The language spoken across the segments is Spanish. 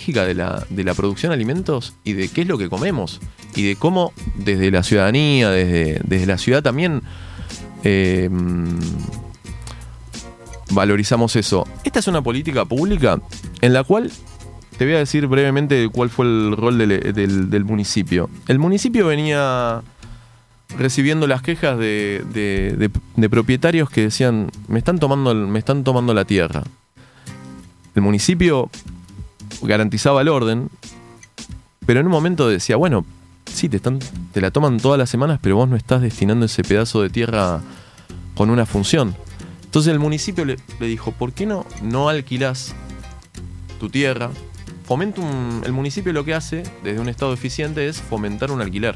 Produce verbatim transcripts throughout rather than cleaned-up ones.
estratégica de la, de la producción de alimentos y de qué es lo que comemos. Y de cómo desde la ciudadanía, desde, desde la ciudad también eh, valorizamos eso. Esta es una política pública en la cual te voy a decir brevemente cuál fue el rol del, del, del municipio. El municipio venía recibiendo las quejas de, de, de, de propietarios que decían, me están tomando, me están tomando la tierra. El municipio garantizaba el orden, pero en un momento decía, bueno, sí, te, están, te la toman todas las semanas, pero vos no estás destinando ese pedazo de tierra con una función. Entonces el municipio le, le dijo, ¿por qué no, no alquilás tu tierra? Fomenta un, el municipio lo que hace, desde un estado eficiente, es fomentar un alquiler.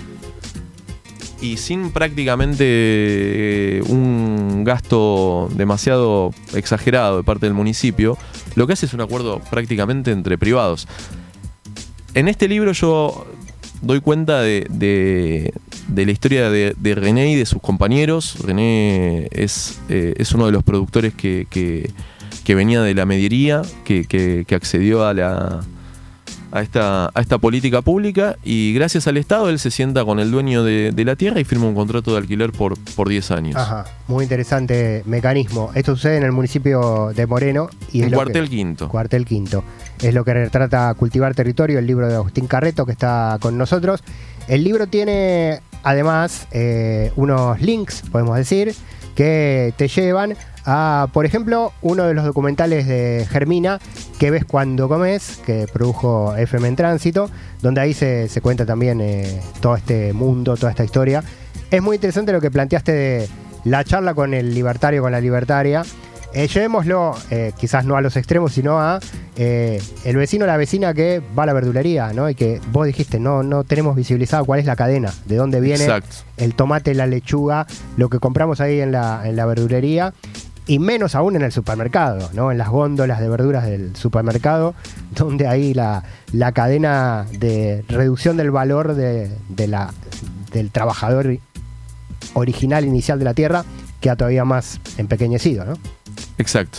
Y sin prácticamente un gasto demasiado exagerado de parte del municipio, lo que hace es un acuerdo prácticamente entre privados. En este libro yo doy cuenta de, de, de la historia de, de René y de sus compañeros. René es, eh, es uno de los productores que, que, que venía de la mediería, que, que, que accedió a la... A esta, a esta política pública, y gracias al Estado él se sienta con el dueño de, de la tierra y firma un contrato de alquiler por, por diez años. Ajá, muy interesante mecanismo. Esto sucede en el municipio de Moreno. Y en es Cuartel que, Quinto. Cuartel Quinto. Es lo que retrata Cultivar Territorio, el libro de Agustín Carreto, que está con nosotros. El libro tiene además eh, unos links, podemos decir, que te llevan a, por ejemplo, uno de los documentales de Germina, Que ves cuando comes, que produjo F M en Tránsito, donde ahí se, se cuenta también eh, todo este mundo, toda esta historia. Es muy interesante lo que planteaste de la charla con el libertario, con la libertaria. Eh, llevémoslo, eh, quizás no a los extremos, sino a eh, el vecino o la vecina que va a la verdulería, ¿no? Y que vos dijiste, no, no tenemos visibilizado cuál es la cadena, de dónde viene Exacto. el tomate, la lechuga, lo que compramos ahí en la, en la verdulería. Y menos aún en el supermercado, ¿no? En las góndolas de verduras del supermercado, donde ahí la, la cadena de reducción del valor de, de la, del trabajador original, inicial de la tierra, queda todavía más empequeñecido, ¿no? Exacto.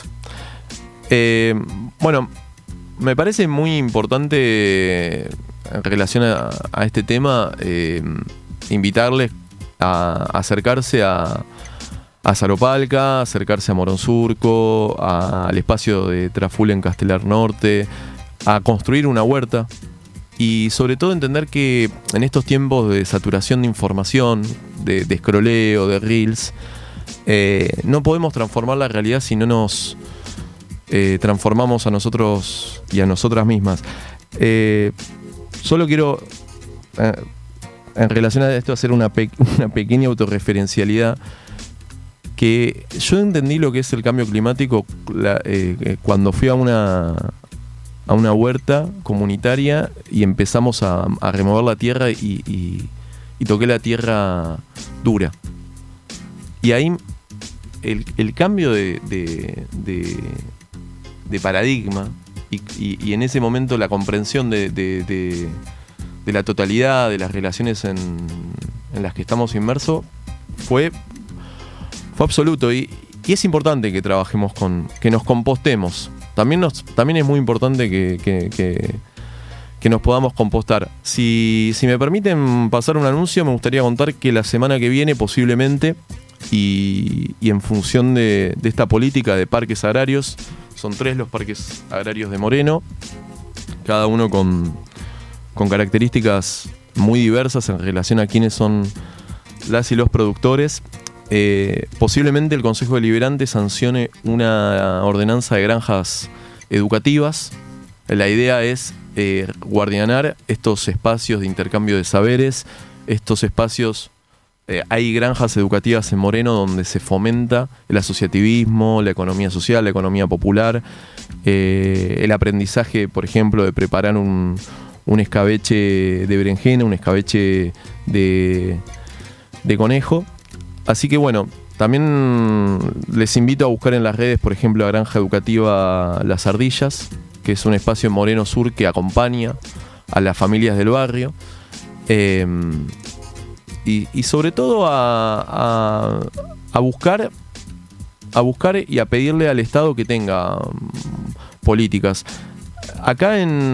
Eh, bueno, me parece muy importante en relación a, a este tema eh, invitarles a, a acercarse a a Zaropalca, acercarse a Morón Surco, a, al espacio de Traful en Castelar Norte, a construir una huerta y sobre todo entender que en estos tiempos de saturación de información, de, de escroleo, de reels, eh, no podemos transformar la realidad si no nos eh, transformamos a nosotros y a nosotras mismas. Eh, solo quiero, eh, en relación a esto, hacer una, pe- una pequeña autorreferencialidad. Que yo entendí lo que es el cambio climático la, eh, cuando fui a una, a una huerta comunitaria y empezamos a, a remover la tierra y, y, y toqué la tierra dura. Y ahí el, el cambio de, de, de, de paradigma y, y, y en ese momento la comprensión de, de, de, de la totalidad de las relaciones en, en las que estamos inmersos fue... Fue absoluto y, y es importante que trabajemos con, que nos compostemos. También, nos, también es muy importante que, que, que, que nos podamos compostar. Si, si me permiten pasar un anuncio, me gustaría contar que la semana que viene posiblemente, y, y en función de, de esta política de parques agrarios, son tres los parques agrarios de Moreno, cada uno con, con características muy diversas en relación a quiénes son las y los productores. Eh, posiblemente el Consejo Deliberante sancione una ordenanza de granjas educativas. La idea es eh, guardianar estos espacios de intercambio de saberes, estos espacios, eh, hay granjas educativas en Moreno donde se fomenta el asociativismo, la economía social, la economía popular, eh, el aprendizaje, por ejemplo, de preparar un, un escabeche de berenjena, un escabeche de, de conejo. Así que bueno, también les invito a buscar en las redes, por ejemplo, la Granja Educativa Las Ardillas, que es un espacio en Moreno Sur que acompaña a las familias del barrio. Eh, y, y sobre todo a, a, a buscar a buscar y a pedirle al Estado que tenga um, políticas. Acá en